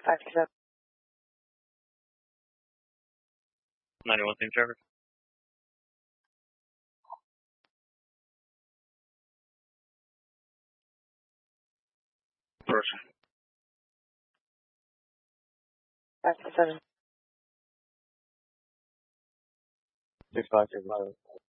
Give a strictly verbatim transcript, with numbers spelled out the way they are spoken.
five two seven. ninety-one same traffic. First. five two seven. six five six five.